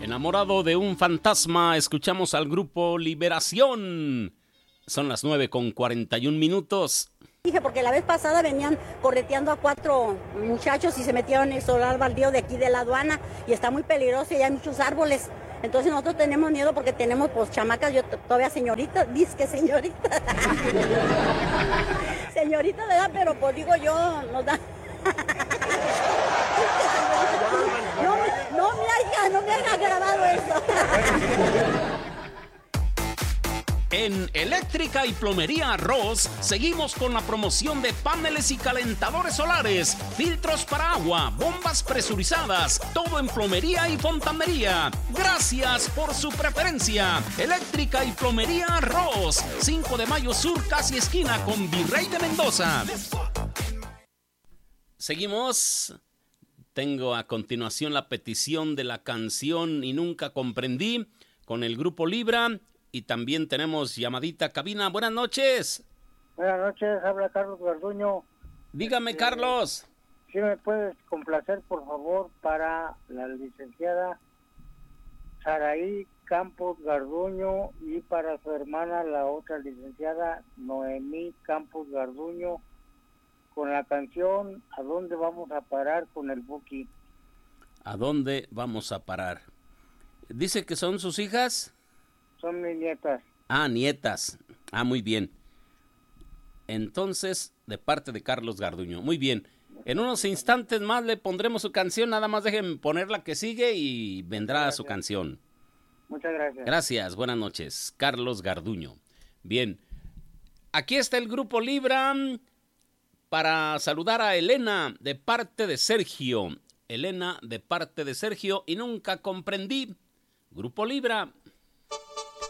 Enamorado de un fantasma, escuchamos al grupo Liberación. Son las 9:41. Dije, porque la vez pasada venían correteando a 4 muchachos y se metieron en el solar baldío de aquí de la aduana y está muy peligroso y hay muchos árboles. Entonces nosotros tenemos miedo porque tenemos pues chamacas, yo todavía señorita, disque señorita. Señorita de edad, pero pues digo yo, nos da... No me haya grabado eso. En Eléctrica y Plomería Ross seguimos con la promoción de paneles y calentadores solares, filtros para agua, bombas presurizadas, todo en plomería y fontanería. Gracias por su preferencia. Eléctrica y Plomería Ross, 5 de Mayo Sur, casi esquina con Virrey de Mendoza. Seguimos. Tengo a continuación la petición de la canción Y Nunca Comprendí con el grupo Libra. Y también tenemos llamadita cabina. Buenas noches. Buenas noches, habla Carlos Garduño. Dígame, Carlos. ¿Sí me puedes complacer, por favor, para la licenciada Saraí Campos Garduño y para su hermana, la otra licenciada Noemí Campos Garduño, con la canción ¿A dónde vamos a parar con el Buki? ¿A dónde vamos a parar? ¿Dice que son sus hijas? Son mis nietas. Ah, nietas. Ah, muy bien. Entonces, de parte de Carlos Garduño. Muy bien. En unos instantes más le pondremos su canción. Nada más dejen poner la que sigue y vendrá su canción. Muchas gracias. Gracias. Buenas noches. Carlos Garduño. Bien. Aquí está el grupo Libra para saludar a Elena de parte de Sergio. Elena de parte de Sergio. Y Nunca Comprendí. Grupo Libra.